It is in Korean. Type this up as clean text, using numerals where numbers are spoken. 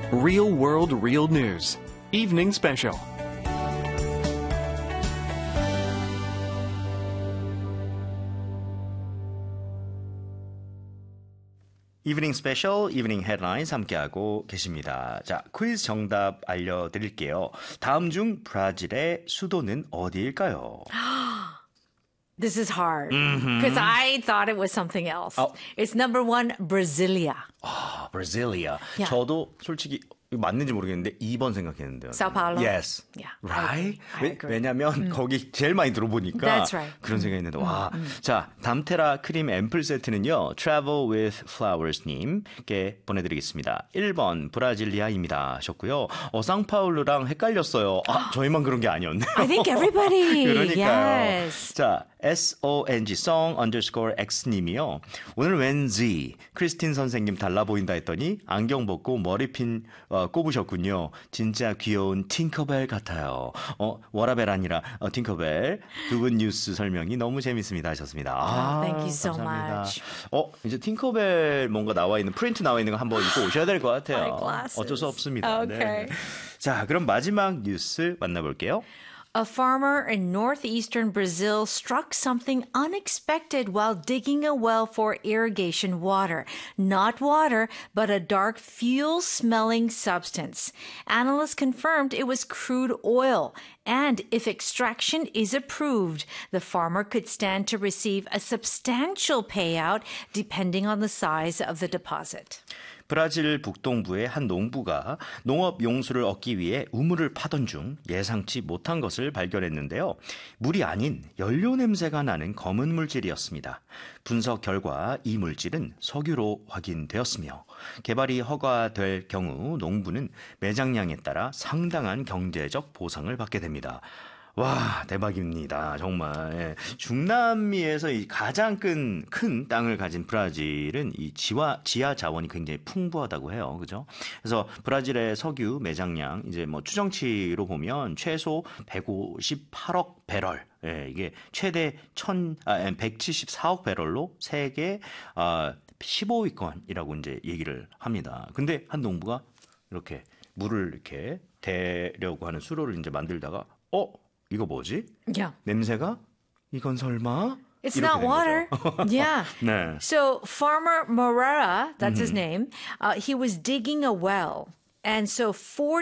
Real World Real News Evening Special. 이브닝 스페셜, 이브닝 헤드라인스 함께하고 계십니다. 자, 퀴즈 정답 알려드릴게요. 다음 중 브라질의 수도는 어디일까요? This is hard because I thought it was something else. Oh. It's number one, Brasilia. 아, 브라질리아. Yeah. 저도 솔직히 이거 맞는지 모르겠는데 2번 생각했는데요. Sao Paulo? Yes. Yeah, Right? I agree. 왜냐면 거기 제일 많이 들어보니까 That's right. 그런 생각이 있는데 와. 자, 담테라 크림 앰플 세트는요. Travel with Flowers 님께 보내드리겠습니다. 1번 브라질리아입니다 하셨고요. 상파울루랑 헷갈렸어요. 아, 저희만 그런 게 아니었네요. I think everybody. 그러니까요. Yes. 자, SONG song_X 님이요. 오늘 왠지 크리스틴 선생님 달라 보인다 했더니 안경 벗고 머리핀 꼽으셨군요. 진짜 귀여운 팅커벨 같아요. 워라벨 아니라 팅커벨. 두 분 뉴스 설명이 너무 재밌습니다 하셨습니다. 아, Thank you so 감사합니다. much. 이제 팅커벨 뭔가 나와 있는 프린트 나와 있는 거 한번 입고 오셔야 될 것 같아요. My glasses. 어쩔 수 없습니다. Okay. 네. 자, 그럼 마지막 뉴스 만나볼게요. A farmer in northeastern Brazil struck something unexpected while digging a well for irrigation water. Not water, but a dark fuel-smelling substance. Analysts confirmed it was crude oil. And if extraction is approved, the farmer could stand to receive a substantial payout depending on the size of the deposit. 브라질 북동부의 한 농부가 농업 용수를 얻기 위해 우물을 파던 중 예상치 못한 것을 발견했는데요. 물이 아닌 연료 냄새가 나는 검은 물질이었습니다. 분석 결과 이 물질은 석유로 확인되었으며 개발이 허가될 경우 농부는 매장량에 따라 상당한 경제적 보상을 받게 됩니다. 와, 대박입니다. 정말. 예. 중남미에서 이 가장 큰 땅을 가진 브라질은 이 지하 자원이 굉장히 풍부하다고 해요. 그죠? 그래서 브라질의 석유 매장량, 이제 뭐 추정치로 보면 최소 158억 배럴. 예, 이게 최대 174억 배럴로 세계 15위권이라고 이제 얘기를 합니다. 근데 한 농부가 이렇게 물을 이렇게 대려고 하는 수로를 이제 만들다가 이거 뭐지? Yeah. 냄새가? 이건 설마? It's 이렇게 not 된 water. 거죠. Yeah. 네. So Farmer Moreira, that's his name, he was digging a well. And so